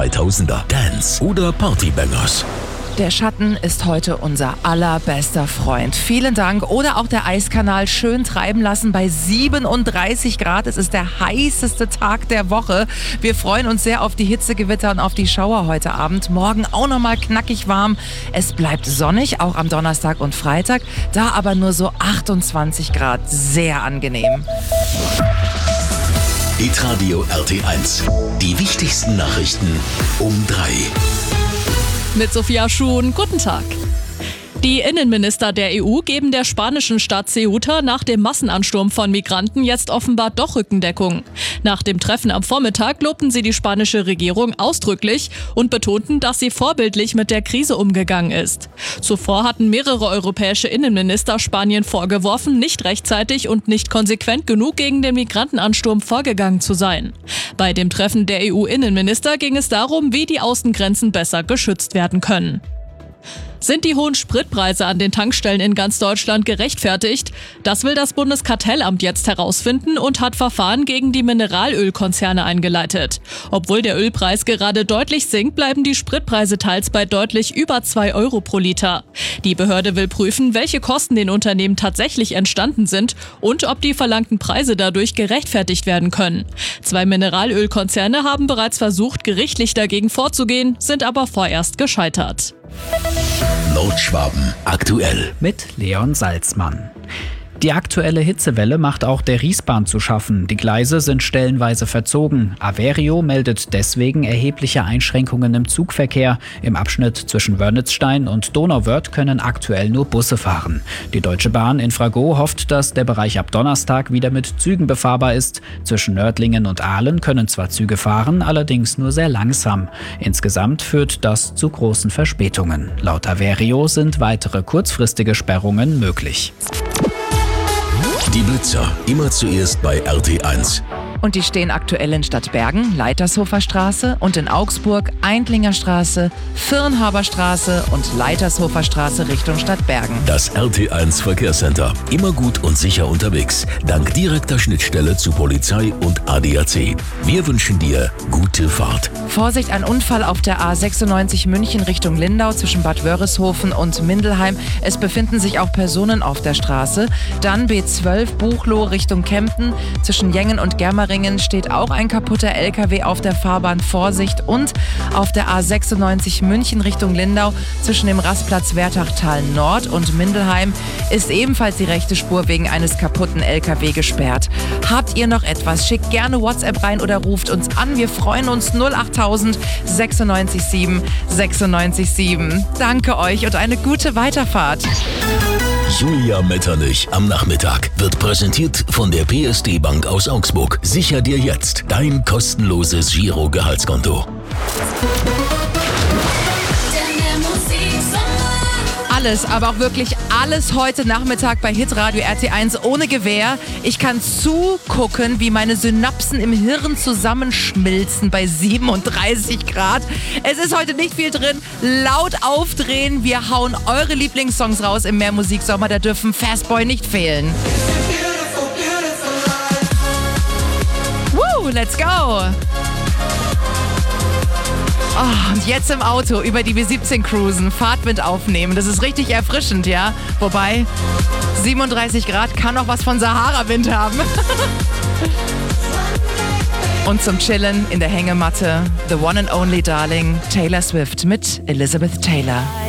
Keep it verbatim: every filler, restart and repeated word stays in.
zweitausender, Dance oder Partybangers. Der Schatten ist heute unser allerbester Freund. Vielen Dank. Oder auch der Eiskanal schön treiben lassen bei siebenunddreißig Grad. Es ist der heißeste Tag der Woche. Wir freuen uns sehr auf die Hitzegewitter und auf die Schauer heute Abend. Morgen auch nochmal knackig warm. Es bleibt sonnig, auch am Donnerstag und Freitag. Da aber nur so achtundzwanzig Grad. Sehr angenehm. Hitradio R T eins. Die wichtigsten Nachrichten um drei. Mit Sophia Schuhn, guten Tag. Die Innenminister der E U geben der spanischen Stadt Ceuta nach dem Massenansturm von Migranten jetzt offenbar doch Rückendeckung. Nach dem Treffen am Vormittag lobten sie die spanische Regierung ausdrücklich und betonten, dass sie vorbildlich mit der Krise umgegangen ist. Zuvor hatten mehrere europäische Innenminister Spanien vorgeworfen, nicht rechtzeitig und nicht konsequent genug gegen den Migrantenansturm vorgegangen zu sein. Bei dem Treffen der E U-Innenminister ging es darum, wie die Außengrenzen besser geschützt werden können. Sind die hohen Spritpreise an den Tankstellen in ganz Deutschland gerechtfertigt? Das will das Bundeskartellamt jetzt herausfinden und hat Verfahren gegen die Mineralölkonzerne eingeleitet. Obwohl der Ölpreis gerade deutlich sinkt, bleiben die Spritpreise teils bei deutlich über zwei Euro pro Liter. Die Behörde will prüfen, welche Kosten den Unternehmen tatsächlich entstanden sind und ob die verlangten Preise dadurch gerechtfertigt werden können. Zwei Mineralölkonzerne haben bereits versucht, gerichtlich dagegen vorzugehen, sind aber vorerst gescheitert. Nordschwaben aktuell mit Leon Salzmann. Die aktuelle Hitzewelle macht auch der Riesbahn zu schaffen. Die Gleise sind stellenweise verzogen. Averio meldet deswegen erhebliche Einschränkungen im Zugverkehr. Im Abschnitt zwischen Wörnitzstein und Donauwörth können aktuell nur Busse fahren. Die Deutsche Bahn Infrago hofft, dass der Bereich ab Donnerstag wieder mit Zügen befahrbar ist. Zwischen Nördlingen und Aalen können zwar Züge fahren, allerdings nur sehr langsam. Insgesamt führt das zu großen Verspätungen. Laut Averio sind weitere kurzfristige Sperrungen möglich. Die Blitzer, immer zuerst bei R T eins. Und die stehen aktuell in Stadtbergen, Leitershofer Straße und in Augsburg, Eindlinger Straße, Firnhaber Straße und Leitershofer Straße Richtung Stadtbergen. Das R T eins Verkehrscenter. Immer gut und sicher unterwegs. Dank direkter Schnittstelle zu Polizei und A D A C. Wir wünschen dir gute Fahrt. Vorsicht, ein Unfall auf der A sechsundneunzig München Richtung Lindau zwischen Bad Wörishofen und Mindelheim. Es befinden sich auch Personen auf der Straße. Dann B zwölf Buchloe Richtung Kempten. Zwischen Jengen und Germering steht auch ein kaputter L K W auf der Fahrbahn. Vorsicht. Und auf der A sechsundneunzig München Richtung Lindau zwischen dem Rastplatz Wertachtal Nord und Mindelheim ist ebenfalls die rechte Spur wegen eines kaputten L K W gesperrt. Habt ihr noch etwas? Schickt gerne WhatsApp rein oder ruft uns an. Wir freuen uns. null achttausend sechsundneunzig sieben sechsundneunzig sieben. Danke euch und eine gute Weiterfahrt. Julia Metternich am Nachmittag wird präsentiert von der P S D Bank aus Augsburg. Sicher dir jetzt dein kostenloses Giro-Gehaltskonto. Alles, aber auch wirklich alles heute Nachmittag bei Hitradio R T eins ohne Gewehr. Ich kann zugucken, wie meine Synapsen im Hirn zusammenschmilzen bei siebenunddreißig Grad. Es ist heute nicht viel drin. Laut aufdrehen. Wir hauen eure Lieblingssongs raus im Mehrmusiksommer. Da dürfen Fastboy nicht fehlen. Woo, let's go! Oh, und jetzt im Auto über die B siebzehn cruisen, Fahrtwind aufnehmen. Das ist richtig erfrischend, ja? Wobei, siebenunddreißig Grad kann auch was von Sahara-Wind haben. Und zum Chillen in der Hängematte, The One and Only Darling, Taylor Swift mit Elizabeth Taylor.